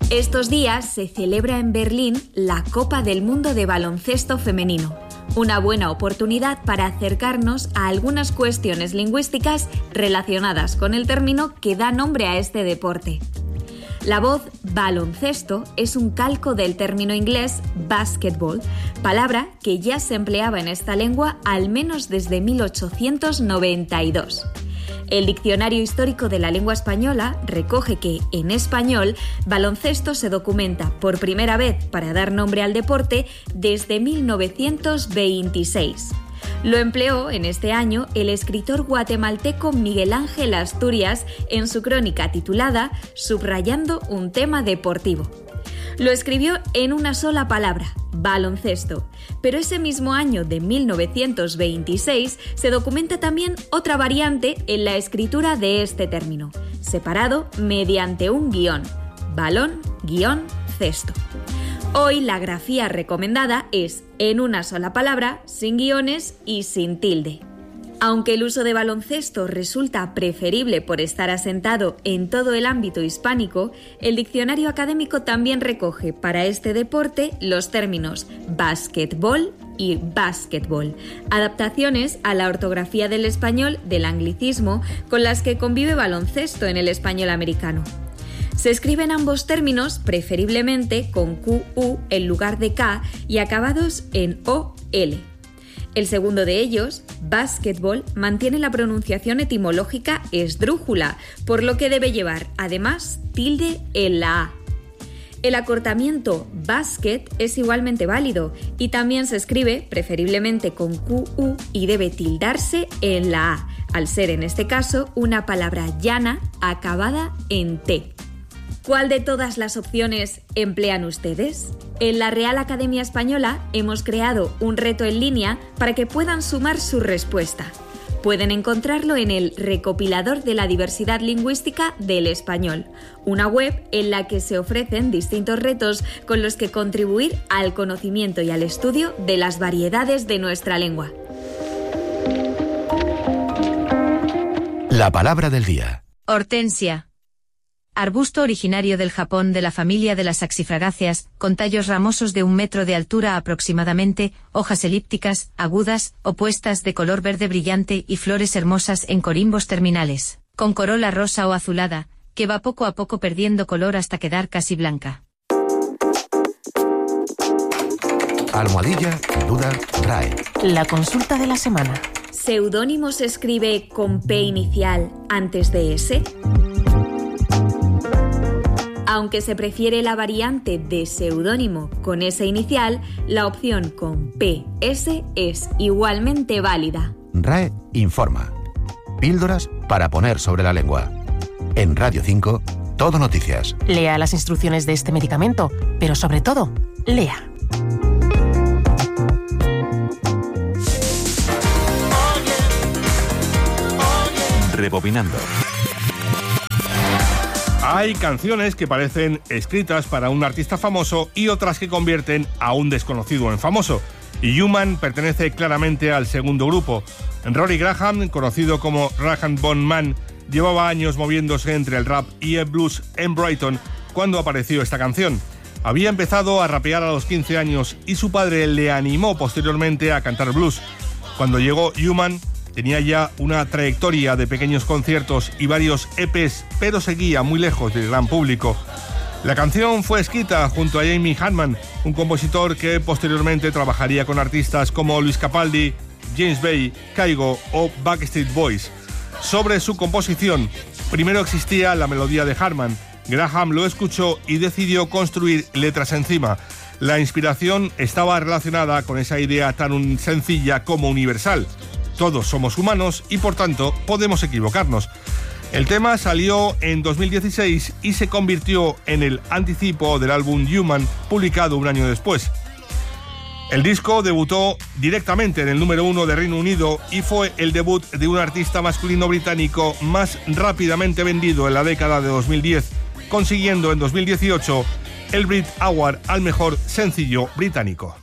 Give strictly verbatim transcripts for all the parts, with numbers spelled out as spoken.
Estos días se celebra en Berlín la Copa del Mundo de Baloncesto Femenino, una buena oportunidad para acercarnos a algunas cuestiones lingüísticas relacionadas con el término que da nombre a este deporte. La voz baloncesto es un calco del término inglés basketball, palabra que ya se empleaba en esta lengua al menos desde mil ochocientos noventa y dos. El Diccionario Histórico de la Lengua Española recoge que, en español, baloncesto se documenta por primera vez para dar nombre al deporte desde mil novecientos veintiséis. Lo empleó en este año el escritor guatemalteco Miguel Ángel Asturias en su crónica titulada Subrayando un tema deportivo. Lo escribió en una sola palabra, baloncesto, pero ese mismo año de mil novecientos veintiséis se documenta también otra variante en la escritura de este término, separado mediante un guión, balón, guión, cesto. Hoy la grafía recomendada es en una sola palabra, sin guiones y sin tilde. Aunque el uso de baloncesto resulta preferible por estar asentado en todo el ámbito hispánico, el diccionario académico también recoge para este deporte los términos basquetbol y básquetbol, adaptaciones a la ortografía del español del anglicismo con las que convive baloncesto en el español americano. Se escriben ambos términos preferiblemente con Q U en lugar de K y acabados en O L. El segundo de ellos, básquetbol, mantiene la pronunciación etimológica esdrújula, por lo que debe llevar, además, tilde en la A. El acortamiento basket es igualmente válido y también se escribe, preferiblemente con Q U, y debe tildarse en la A, al ser en este caso una palabra llana acabada en T. ¿Cuál de todas las opciones emplean ustedes? En la Real Academia Española hemos creado un reto en línea para que puedan sumar su respuesta. Pueden encontrarlo en el Recopilador de la Diversidad Lingüística del Español, una web en la que se ofrecen distintos retos con los que contribuir al conocimiento y al estudio de las variedades de nuestra lengua. La palabra del día. Hortensia. Arbusto originario del Japón de la familia de las saxifragáceas, con tallos ramosos de un metro de altura aproximadamente, hojas elípticas, agudas, opuestas de color verde brillante y flores hermosas en corimbos terminales, con corola rosa o azulada, que va poco a poco perdiendo color hasta quedar casi blanca. Almohadilla, duda, trae. La consulta de la semana. ¿Seudónimo se escribe con P inicial antes de S? Aunque se prefiere la variante de seudónimo con S inicial, la opción con P S es igualmente válida. R A E informa. Píldoras para poner sobre la lengua. En Radio cinco, Todo Noticias. Lea las instrucciones de este medicamento, pero sobre todo, lea. Rebobinando. Hay canciones que parecen escritas para un artista famoso y otras que convierten a un desconocido en famoso. Y Human pertenece claramente al segundo grupo. Rory Graham, conocido como Rag and Bone Man, llevaba años moviéndose entre el rap y el blues en Brighton cuando apareció esta canción. Había empezado a rapear a los quince años y su padre le animó posteriormente a cantar blues. Cuando llegó Human, tenía ya una trayectoria de pequeños conciertos y varios E Pes, pero seguía muy lejos del gran público. La canción fue escrita junto a Jamie Hartman, un compositor que posteriormente trabajaría con artistas como Luis Capaldi, James Bay, Kygo o Backstreet Boys. Sobre su composición, primero existía la melodía de Hartman. Graham lo escuchó y decidió construir letras encima. La inspiración estaba relacionada con esa idea tan sencilla como universal. Todos somos humanos y, por tanto, podemos equivocarnos. El tema salió en dos mil dieciséis y se convirtió en el anticipo del álbum Human, publicado un año después. El disco debutó directamente en el número uno de Reino Unido y fue el debut de un artista masculino británico más rápidamente vendido en la década de dos mil diez, consiguiendo en dos mil dieciocho el Brit Award al mejor sencillo británico.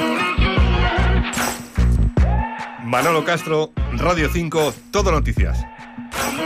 Manolo Castro, Radio cinco, Todo Noticias.